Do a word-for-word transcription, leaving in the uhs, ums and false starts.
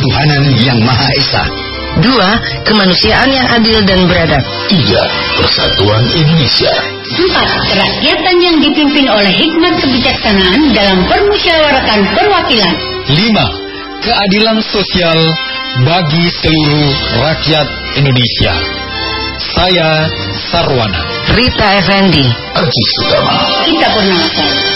ketuhanan yang Maha Esa. Dua, kemanusiaan yang adil dan beradab. Tiga, persatuan Indonesia. Empat, kerakyatan yang dipimpin oleh hikmat kebijaksanaan dalam permusyawaratan perwakilan. Lima, keadilan sosial bagi seluruh rakyat Indonesia. Saya Sarwana. Rita Effendi. Aji Sutama. Kita Purnama.